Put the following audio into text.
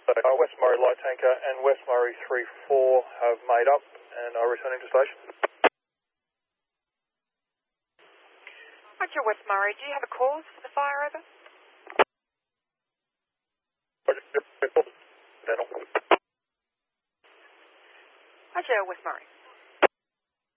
West Murray light tanker and West Murray 3-4 have made up and are returning to station. Roger, West Murray, do you have a cause for the fire over? Roger, West Murray.